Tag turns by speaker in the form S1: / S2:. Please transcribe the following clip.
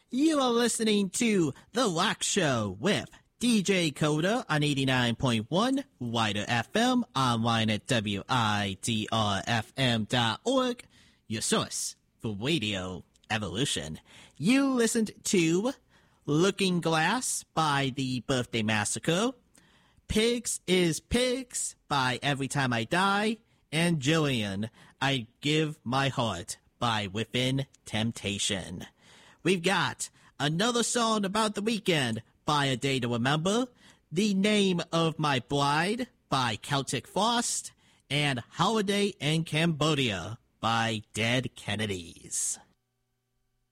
S1: You are listening to The Rock Show with DJ Coda on 89.1 Wider FM, online at widrfm.org, your source for radio evolution. You listened to Looking Glass by The Birthday Massacre, Pigs is Pigs by Every Time I Die, and Jillian, I Give My Heart by Within Temptation. We've got another song about the weekend by A Day to Remember, The Name of My Bride by Celtic Frost, and Holiday in Cambodia by Dead Kennedys.